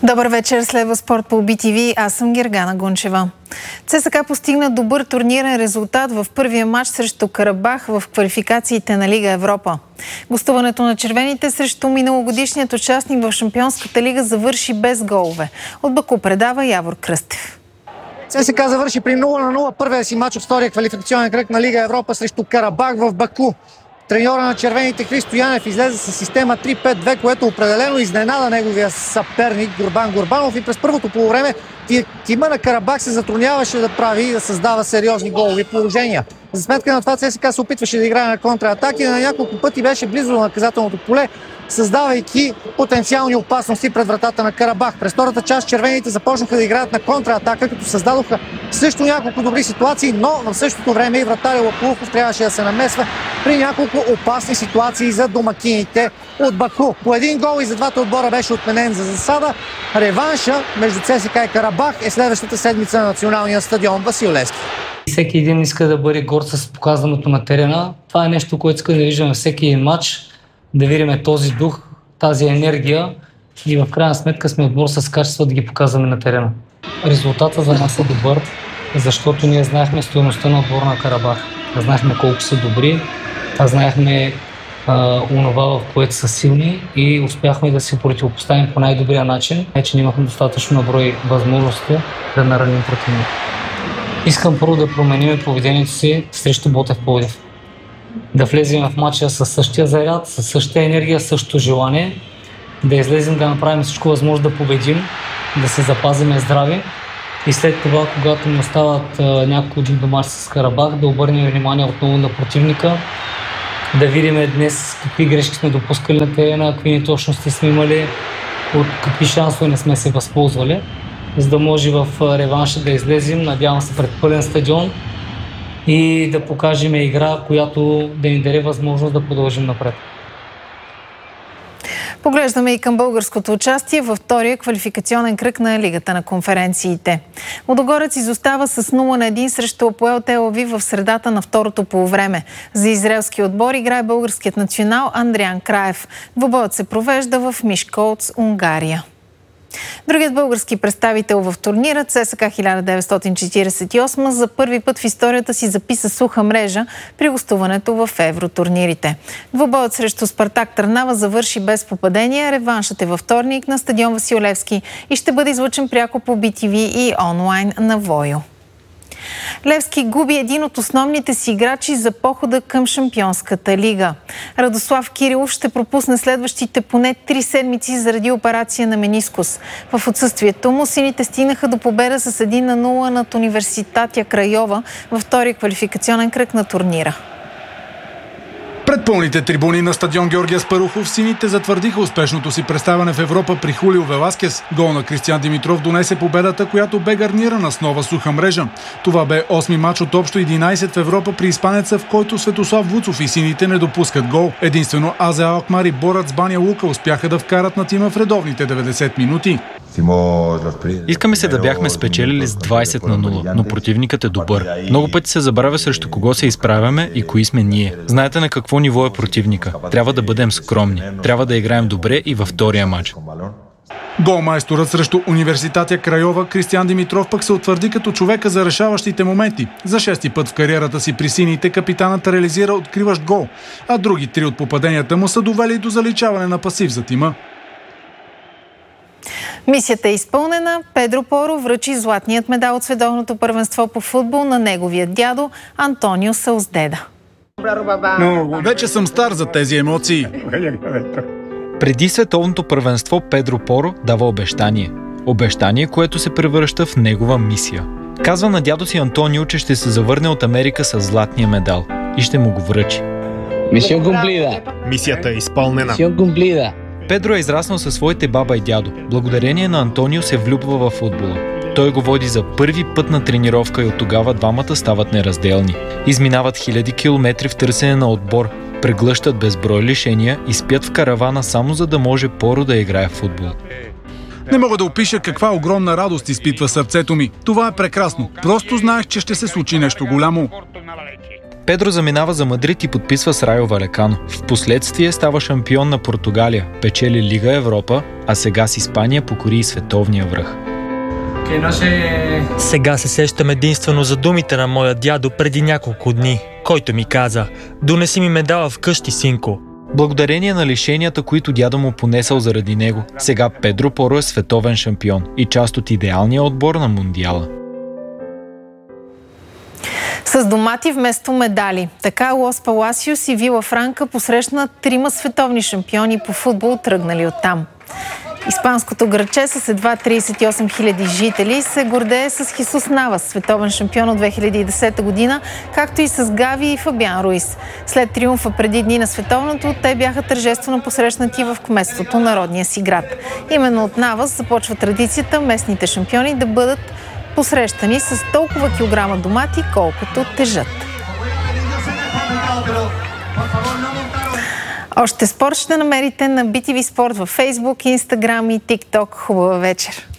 Добър вечер, следва спорт по BTV. Аз съм Гергана Гунчева. ЦСКА постигна добър турнирен резултат в първия матч срещу Карабах в квалификациите на Лига Европа. Гостуването на червените срещу миналогодишният участник в Шампионската лига завърши без голове. От Баку предава Явор Кръстев. ЦСКА завърши при 0-0 първия си матч от втория квалификационен кръг на Лига Европа срещу Карабах в Баку. Треньора на червените Христо Янев излезе с система 3-5-2, което определено изненада неговия съперник Гурбан Гурбанов, и през първото полувреме тима на Карабах се затрудняваше да прави и да създава сериозни голови положения. За сметка на това ЦСКА се опитваше да играе на контратаки, на няколко пъти беше близо до наказателното поле, създавайки потенциални опасности пред вратата на Карабах. През втората част червените започнаха да играят на контратака, като създадоха също няколко добри ситуации, но в същото време и вратаря Лапулков трябваше да се намесва при няколко опасни ситуации за домакините от Баку. По един гол и за двата отбора беше отменен за засада. Реванша между ЦСКА и Карабах е следващата седмица на националния стадион Васил Левски. Всеки един иска да бъде горд с показаното на терена. Това е нещо, което иска да виждаме всеки един матч, да видим този дух, тази енергия и в крайна сметка сме отбор с качество да ги показваме на терена. Резултатът за нас е добър, защото ние знаехме стойността на отбора на Карабах. Знаехме колко са добри, знаехме онова, в което са силни, и успяхме да се противопоставим по най-добрия начин, че нямахме достатъчно наброй възможности да нараним противника. Искам първо да променим поведението си срещу Ботев Пловдив. Да влезем в матча със същия заряд, със същата енергия, същото желание, да излезем, да направим всичко възможно да победим, да се запазим здрави и след това, когато ни остават няколко дни до мач с Карабах, да обърнем внимание отново на противника, да видим днес какви грешки сме допускали на терена, какви неточности сме имали, от какви шансове не сме се възползвали, за да може в реванша да излезем, надявам се, пред пълен стадион и да покажем игра, която да ни даде възможност да продължим напред. Поглеждаме и към българското участие във втория квалификационен кръг на Лигата на конференциите. Лудогорец изостава с 0-1 срещу Апоел Тел Авив в средата на второто полувреме. За израелски отбор играе българският национал Андриан Краев. Двубоят се провежда в Мишколц, Унгария. Другият български представител в турнира, ЦСКА 1948, за първи път в историята си записа суха мрежа при гостуването в евротурнирите. Двубоят срещу Спартак Търнава завърши без попадения. Реваншът е във вторник на стадион Васил Левски и ще бъде излъчен пряко по BTV и онлайн на Войо. Левски губи един от основните си играчи за похода към Шампионската лига. Радослав Кирилов ще пропусне следващите поне 3 седмици заради операция на менискус. В отсъствието му сините стигнаха до победа с 1-0 над Университатя Крайова във втория квалификационен кръг на турнира. Пред пълните трибуни на стадион Георги Аспарухов сините затвърдиха успешното си представяне в Европа при Хулио Веласкес. Гол на Кристиан Димитров донесе победата, която бе гарнирана с нова суха мрежа. Това бе 8-ми мач от общо 11 в Европа при испанеца, в който Светослав Вуцов и сините не допускат гол. Единствено Азе Алкмар и Борат с Баня Лука успяха да вкарат на тима в редовните 90 минути. Искаме се да бяхме спечелили с 20-0, но противникът е добър. Много пъти се забравя срещу кого се изправяме и кои сме ние. Знаете на какво ниво е противника. Трябва да бъдем скромни. Трябва да играем добре и във втория матч. Голмайсторът срещу Университатя Крайова Кристиан Димитров пък се утвърди като човека за решаващите моменти. За 6-ти път в кариерата си при сините капитанът реализира откриващ гол, а други 3 от попаденията му са довели до заличаване на пасив за тима. Мисията е изпълнена. Педро Поро връчи златният медал от световното първенство по футбол на неговия дядо Антонио Саусдеда. Вече съм стар за тези емоции. Преди световното първенство Педро Поро дава обещание. Обещание, което се превръща в негова мисия. Казва на дядо си Антонио, че ще се завърне от Америка с златния медал и ще му го връчи. Мисията е изпълнена. Педро е израснал със своите баба и дядо. Благодарение на Антонио се влюбва във футбола. Той го води за първи път на тренировка и от тогава двамата стават неразделни. Изминават 1000 километри в търсене на отбор, преглъщат безброй лишения и спят в каравана само за да може Поро да играе в футбол. Не мога да опиша каква огромна радост изпитва сърцето ми. Това е прекрасно. Просто знаех, че ще се случи нещо голямо. Педро заминава за Мадрид и подписва с Райо Валекано. Впоследствие става шампион на Португалия, печели Лига Европа, а сега с Испания покори и световния връх. Сега се сещам единствено за думите на моя дядо преди няколко дни, който ми каза: "Донеси ми медала вкъщи, синко." Благодарение на лишенията, които дядо му понесъл заради него, сега Педро Поро е световен шампион и част от идеалния отбор на Мондиала. С домати вместо медали. Така Лос Паласиос и Вила Франка посрещнат 3 световни шампиони по футбол, тръгнали оттам. Испанското градче с едва 38 000 жители се гордее с Хесус Навас, световен шампион от 2010 година, както и с Гави и Фабиан Руис. След триумфа преди дни на световното, те бяха тържествено посрещнати в кметството на родния си град. Именно от Навас започва традицията местните шампиони да бъдат посрещани с толкова килограма домати, колкото тежат. Още спорт ще намерите на BTV Спорт във Facebook, Instagram и TikTok. Хубава вечер!